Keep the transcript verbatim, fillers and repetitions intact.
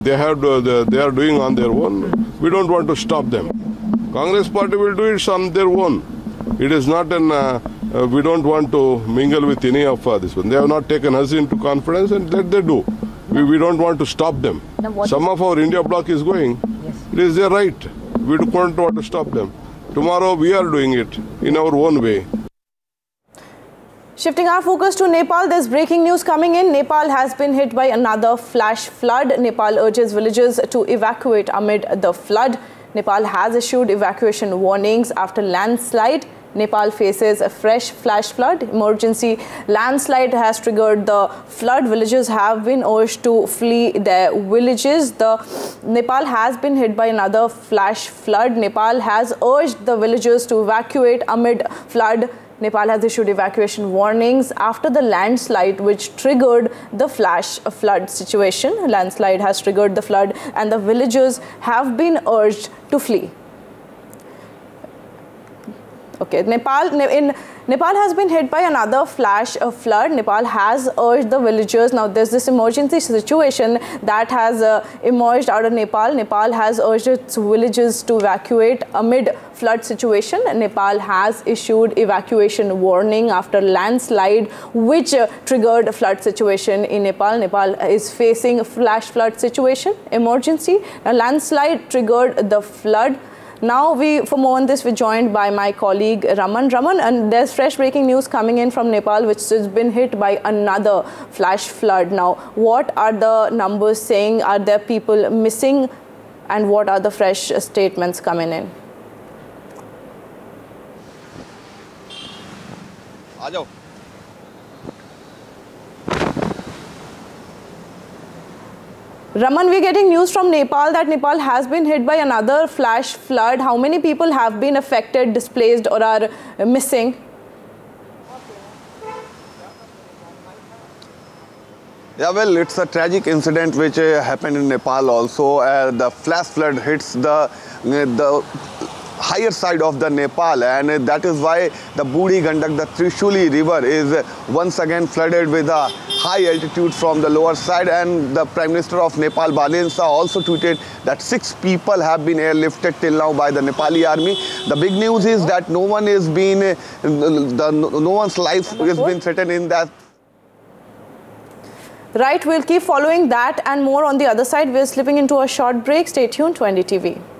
They have to, they are doing on their own. We don't want to stop them. Congress party will do it on their own. It is not an. Uh, uh, we don't want to mingle with any of uh, this one. They have not taken us into confidence, and let they do. We, we don't want to stop them. Some of our India bloc is going. Yes. It is their right. We don't want to stop them. Tomorrow we are doing it in our own way. Shifting our focus to Nepal, there's breaking news coming in. Nepal has been hit by another flash flood. Nepal urges villagers to evacuate amid the flood. Nepal has issued evacuation warnings after landslide. Nepal faces a fresh flash flood. Emergency landslide has triggered the flood. Villagers have been urged to flee their villages. The Nepal has been hit by another flash flood. Nepal has urged the villagers to evacuate amid flood. Nepal has issued evacuation warnings after the landslide which triggered the flash flood situation. Landslide has triggered the flood and the villagers have been urged to flee. Okay, Nepal in Nepal has been hit by another flash of flood. Nepal has urged the villagers. Now, there's this emergency situation that has uh, emerged out of Nepal. Nepal has urged its villagers to evacuate amid flood situation. Nepal has issued evacuation warning after landslide, which uh, triggered a flood situation in Nepal. Nepal is facing a flash flood situation, emergency. A landslide triggered the flood. Now, we, for more on this, we're joined by my colleague Raman. Raman, and there's fresh breaking news coming in from Nepal, which has been hit by another flash flood. Now, what are the numbers saying? Are there people missing? And what are the fresh statements coming in? Aajo. Raman, we're getting news from Nepal that Nepal has been hit by another flash flood. How many people have been affected, displaced, or are missing? Yeah, well, it's a tragic incident which uh, happened in Nepal also. Uh, the flash flood hits the, uh, the higher side of the Nepal, and uh, that is why the Buri Gandak, the Trishuli river, is uh, once again flooded with a high altitude from the lower side. And the Prime Minister of Nepal, Baleen Shah, also tweeted that six people have been airlifted till now by the Nepali army. The big news is that no one is being, uh, the, no one's life has been threatened in that. Right, we'll keep following that and more on the other side. We're slipping into a short break. Stay tuned to N D T V.